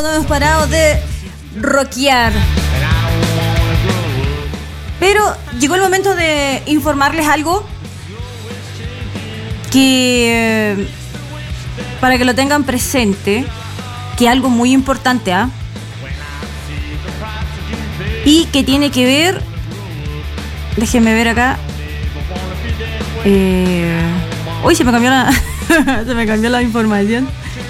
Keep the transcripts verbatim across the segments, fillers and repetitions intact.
No hemos parado de rockear. Pero llegó el momento de informarles algo que, para que lo tengan presente, que algo muy importante, ¿ah? Y que tiene que ver, déjenme ver acá. Eh, uy, se me cambió la, se me cambió la información.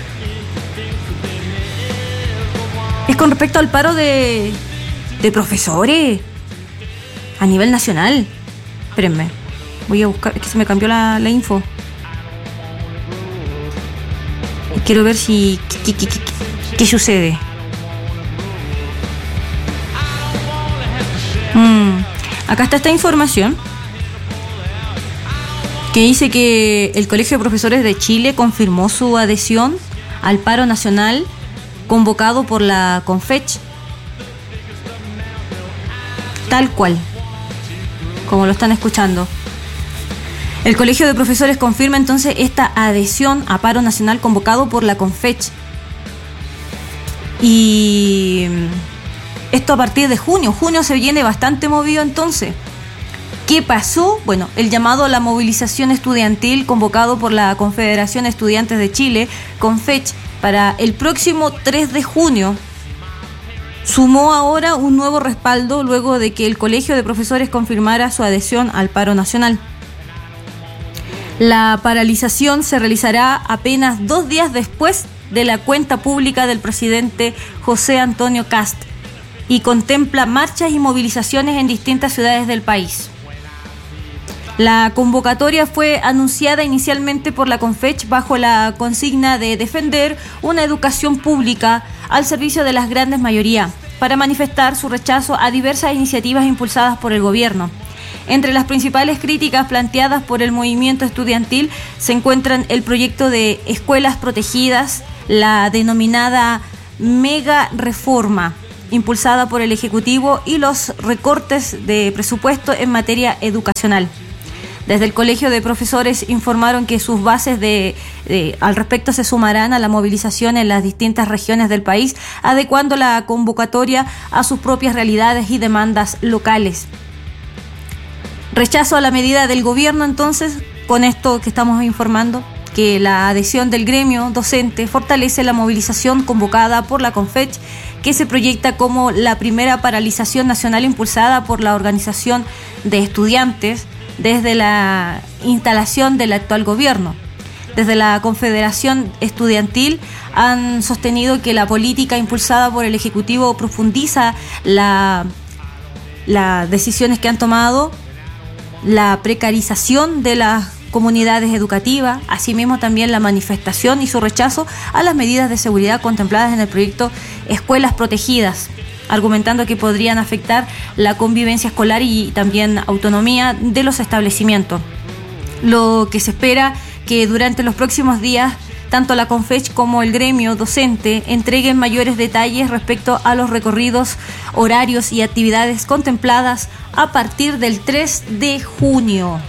Es con respecto al paro de, de profesores a nivel nacional. Espérenme, voy a buscar, es que se me cambió la, la info. Y quiero ver si qué, qué, qué, qué, qué sucede. Mm, acá está esta información que dice que el Colegio de Profesores de Chile confirmó su adhesión al paro nacional convocado por la CONFECH, tal cual, como lo están escuchando. El Colegio de Profesores confirma entonces esta adhesión a paro nacional convocado por la CONFECH. Y esto a partir de junio. Junio se viene bastante movido entonces. ¿Qué pasó? Bueno, el llamado a la movilización estudiantil convocado por la Confederación de Estudiantes de Chile, CONFECH, para el próximo tres de junio, sumó ahora un nuevo respaldo luego de que el Colegio de Profesores confirmara su adhesión al paro nacional. La paralización se realizará apenas dos días después de la cuenta pública del presidente José Antonio Kast y contempla marchas y movilizaciones en distintas ciudades del país. La convocatoria fue anunciada inicialmente por la CONFECH bajo la consigna de defender una educación pública al servicio de las grandes mayorías, para manifestar su rechazo a diversas iniciativas impulsadas por el gobierno. Entre las principales críticas planteadas por el movimiento estudiantil se encuentran el proyecto de escuelas protegidas, la denominada mega reforma impulsada por el Ejecutivo y los recortes de presupuesto en materia educacional. Desde el Colegio de Profesores informaron que sus bases de, de, al respecto se sumarán a la movilización en las distintas regiones del país, adecuando la convocatoria a sus propias realidades y demandas locales. Rechazo a la medida del gobierno, entonces, con esto que estamos informando, que la adhesión del gremio docente fortalece la movilización convocada por la CONFECH, que se proyecta como la primera paralización nacional impulsada por la organización de estudiantes desde la instalación del actual gobierno. Desde la Confederación Estudiantil han sostenido que la política impulsada por el Ejecutivo profundiza la, las decisiones que han tomado, la precarización de las comunidades educativas, asimismo también la manifestación y su rechazo a las medidas de seguridad contempladas en el proyecto Escuelas Protegidas, argumentando que podrían afectar la convivencia escolar y también autonomía de los establecimientos. Lo que se espera que durante los próximos días tanto la CONFECH como el gremio docente entreguen mayores detalles respecto a los recorridos, horarios y actividades contempladas a partir del tres de junio.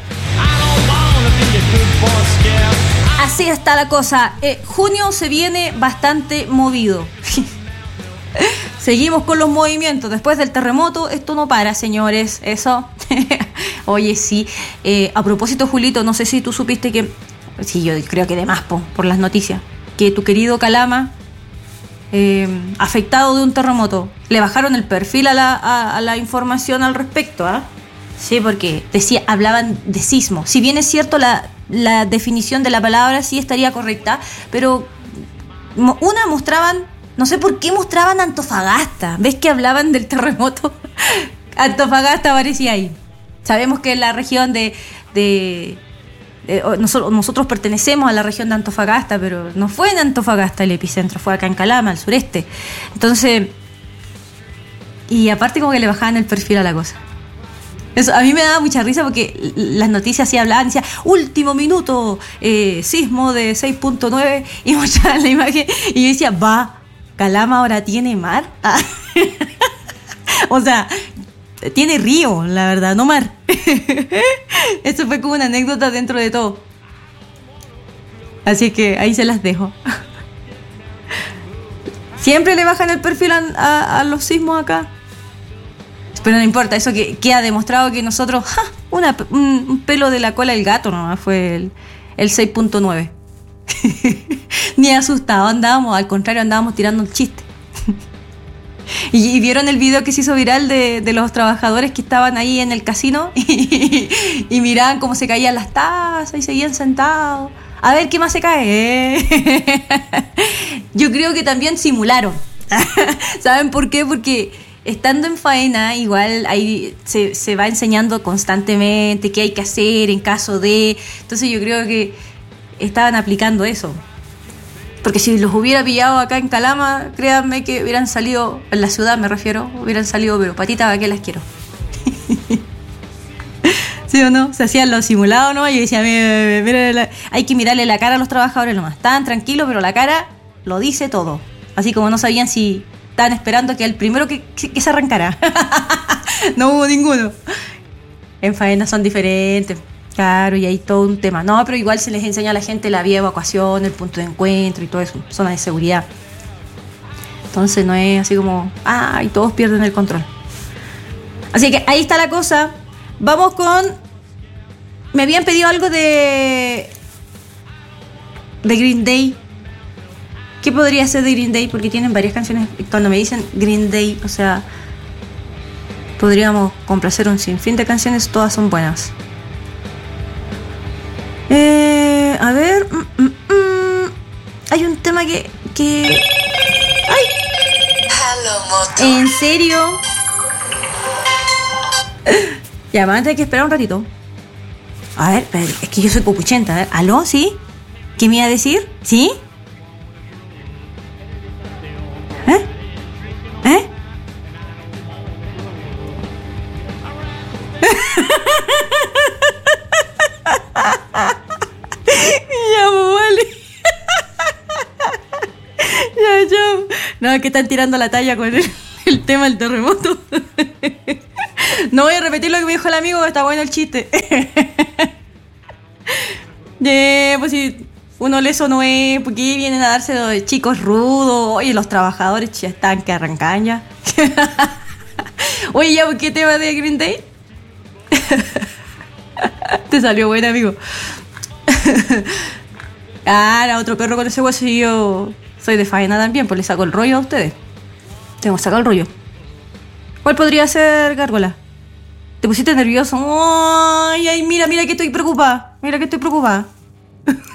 Así está la cosa. Eh, junio se viene bastante movido. Seguimos con los movimientos. Después del terremoto, esto no para, señores. Eso. Oye, sí. Eh, a propósito, Julito, no sé si tú supiste que... Sí, yo creo que de más, po, por las noticias. Que tu querido Calama, eh, afectado de un terremoto, le bajaron el perfil a la, a, a la información al respecto, ¿ah? ¿eh? Sí, porque decía, hablaban de sismo. Si bien es cierto, la, la definición de la palabra sí estaría correcta, pero una mostraban... No sé por qué mostraban Antofagasta. ¿Ves que hablaban del terremoto? Antofagasta aparecía ahí. Sabemos que es la región de... de, de nosotros, nosotros pertenecemos a la región de Antofagasta, pero no fue en Antofagasta el epicentro, fue acá en Calama, al sureste. Entonces... Y aparte como que le bajaban el perfil a la cosa. Eso, a mí me daba mucha risa porque las noticias sí hablaban, decía, último minuto, eh, sismo de seis punto nueve, y mostraban la imagen, y yo decía, va... Calama ahora tiene mar. Ah. O sea, tiene río, la verdad, no mar. Eso fue como una anécdota dentro de todo. Así que ahí se las dejo. Siempre le bajan el perfil a, a, a los sismos acá. Pero no importa, eso que, que ha demostrado que nosotros, ¡ja! Una, un, un pelo de la cola del gato nomás fue el, el seis punto nueve. Ni asustado andábamos, al contrario andábamos tirando un chiste. y, y vieron el video que se hizo viral de, de los trabajadores que estaban ahí en el casino y, y miraban cómo se caían las tazas y seguían sentados. A ver qué más se cae. Yo creo que también simularon. ¿Saben por qué? Porque estando en faena, igual ahí se, se va enseñando constantemente qué hay que hacer en caso de... Entonces yo creo que estaban aplicando eso. Porque si los hubiera pillado acá en Calama, créanme que hubieran salido, en la ciudad me refiero, hubieran salido, pero patitas, ¿a qué las quiero? ¿Sí o no? Se hacían los simulados, ¿no? Y yo decía, mira, mira, mira, hay que mirarle la cara a los trabajadores nomás. Estaban tranquilos, pero la cara lo dice todo. Así como no sabían si estaban esperando que el primero que, que, que se arrancara. No hubo ninguno. En faena son diferentes. Claro, y hay todo un tema. No, pero igual se les enseña a la gente la vía de evacuación, el punto de encuentro y todo eso. Zona de seguridad. Entonces no es así como, ah, y todos pierden el control. Así que ahí está la cosa. Vamos con... Me habían pedido algo de... de Green Day. ¿Qué podría ser de Green Day? Porque tienen varias canciones. Cuando me dicen Green Day, o sea... podríamos complacer un sinfín de canciones. Todas son buenas. Eh, a ver... Mm, mm, mm. Hay un tema que... que... ¡Ay! ¿En serio? Ya, vamos a tener que esperar un ratito. A ver, es que yo soy copuchenta. A ver, ¿aló? ¿Sí? ¿Qué me iba a decir? ¿Sí? ¿Eh? ¿Eh? Ya, vale. Ya, ya. No, que están tirando la talla con el, el tema del terremoto. No voy a repetir lo que me dijo el amigo, está bueno el chiste. Yeah, pues si uno leso no es, porque vienen a darse los chicos rudos. Oye, los trabajadores ya están que arrancan ya. Oye, ya, ¿por qué tema de Green Day? Te salió bueno, amigo. Ah, era otro perro con ese hueso y yo soy de faena también, pues le saco el rollo a ustedes. Tengo que sacar el rollo. ¿Cuál podría ser, Gárgola? ¿Te pusiste nervioso? Ay, ay, mira, mira que estoy preocupada. Mira que estoy preocupada.